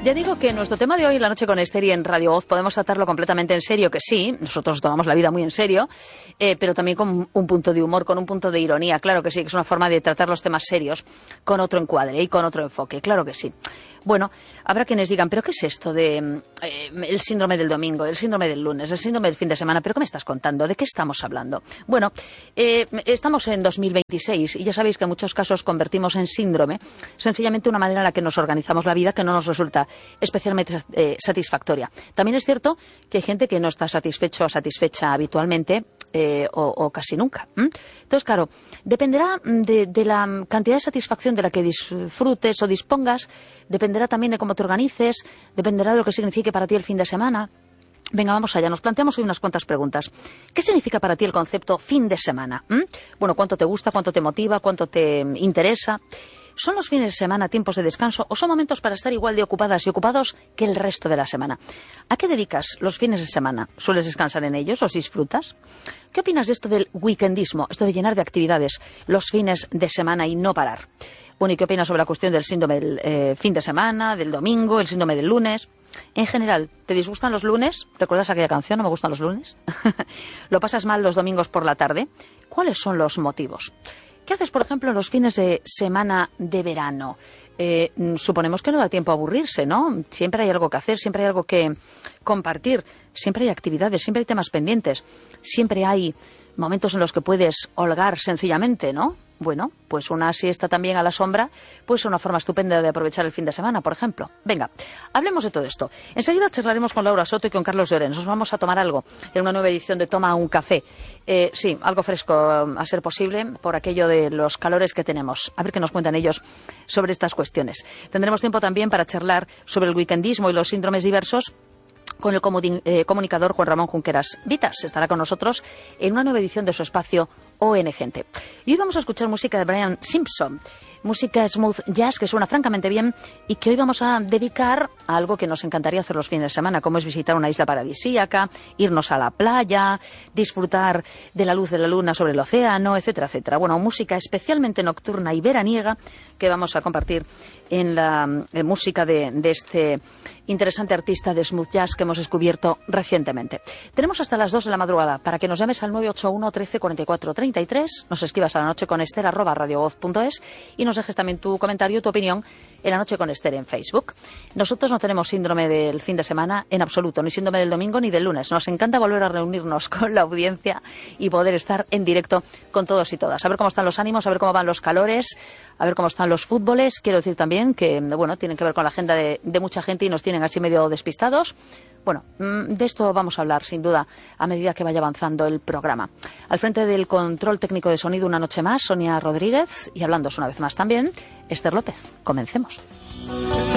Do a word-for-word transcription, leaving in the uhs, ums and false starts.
Ya digo que nuestro tema de hoy, La Noche con Esther, y en Radio Voz podemos tratarlo completamente en serio, que sí, nosotros tomamos la vida muy en serio, eh, pero también con un punto de humor, con un punto de ironía, claro que sí, que es una forma de tratar los temas serios con otro encuadre y con otro enfoque, claro que sí. Bueno, habrá quienes digan, ¿pero qué es esto de eh, el síndrome del domingo, el síndrome del lunes, el síndrome del fin de semana? ¿Pero qué me estás contando? ¿De qué estamos hablando? Bueno, eh, estamos en dos mil veintiséis y ya sabéis que en muchos casos convertimos en síndrome sencillamente una manera en la que nos organizamos la vida que no nos resulta especialmente eh, satisfactoria. También es cierto que hay gente que no está satisfecho o satisfecha habitualmente, Eh, o, o casi nunca. ¿Mm? Entonces, claro, dependerá de, de la cantidad de satisfacción de la que disfrutes o dispongas, dependerá también de cómo te organices, dependerá de lo que signifique para ti el fin de semana. Venga, vamos allá. Nos planteamos hoy unas cuantas preguntas. ¿Qué significa para ti el concepto fin de semana? ¿Mm? Bueno, ¿cuánto te gusta, cuánto te motiva, cuánto te interesa? ¿Son los fines de semana tiempos de descanso o son momentos para estar igual de ocupadas y ocupados que el resto de la semana? ¿A qué dedicas los fines de semana? ¿Sueles descansar en ellos? ¿Os disfrutas? ¿Qué opinas de esto del weekendismo, esto de llenar de actividades los fines de semana y no parar? Bueno, ¿y qué opinas sobre la cuestión del síndrome del eh, fin de semana, del domingo, el síndrome del lunes? En general, ¿te disgustan los lunes? ¿Recuerdas aquella canción, No me gustan los lunes? ¿Lo pasas mal los domingos por la tarde? ¿Cuáles son los motivos? ¿Qué haces, por ejemplo, en los fines de semana de verano? Eh, suponemos que no da tiempo a aburrirse, ¿no? Siempre hay algo que hacer, siempre hay algo que compartir, siempre hay actividades, siempre hay temas pendientes, siempre hay momentos en los que puedes holgar sencillamente, ¿no? Bueno, pues una siesta también a la sombra, pues una forma estupenda de aprovechar el fin de semana, por ejemplo. Venga, hablemos de todo esto. Enseguida charlaremos con Laura Soto y con Carlos Llorens. Nos vamos a tomar algo en una nueva edición de Toma un Café. Eh, sí, algo fresco a ser posible por aquello de los calores que tenemos. A ver qué nos cuentan ellos sobre estas cuestiones. Tendremos tiempo también para charlar sobre el weekendismo y los síndromes diversos con el eh, comunicador Juan Ramón Junqueras Vitas. Estará con nosotros en una nueva edición de su espacio O N Gente. Y hoy vamos a escuchar música de Brian Simpson, música smooth jazz que suena francamente bien y que hoy vamos a dedicar a algo que nos encantaría hacer los fines de semana, como es visitar una isla paradisíaca, irnos a la playa, disfrutar de la luz de la luna sobre el océano, etcétera, etcétera. Bueno, música especialmente nocturna y veraniega que vamos a compartir en la en música de, de este interesante artista de smooth jazz que hemos descubierto recientemente. Tenemos hasta las dos de la madrugada para que nos llames al nueve ocho uno, trece, cuarenta y cuatro, treinta y tres, nos escribas a la noche con Esther arroba radiovoz punto es y nos dejes también tu comentario, tu opinión en La Noche con Esther en Facebook. Nosotros no tenemos síndrome del fin de semana en absoluto, ni síndrome del domingo ni del lunes. Nos encanta volver a reunirnos con la audiencia y poder estar en directo con todos y todas. A ver cómo están los ánimos, a ver cómo van los calores, a ver cómo están los fútboles. Quiero decir también que, bueno, tienen que ver con la agenda de, de mucha gente y nos tienen así medio despistados. Bueno, de esto vamos a hablar, sin duda, a medida que vaya avanzando el programa. Al frente del control técnico de sonido, una noche más, Sonia Rodríguez, y hablándoos una vez más también, Esther López. Comencemos.